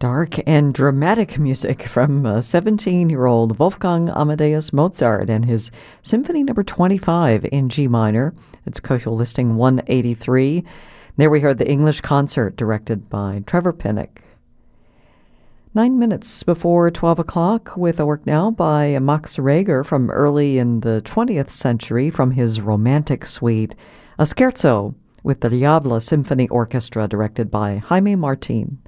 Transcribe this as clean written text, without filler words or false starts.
Dark and dramatic music from 17-year-old Wolfgang Amadeus Mozart and his Symphony No. 25 in G minor. It's Köchel listing 183. There we heard the English concert directed by Trevor Pinnock. 9 minutes before 12 o'clock with a work now by Max Reger from early in the 20th century from his Romantic Suite, a scherzo with the Diabla Symphony Orchestra directed by Jaime Martin.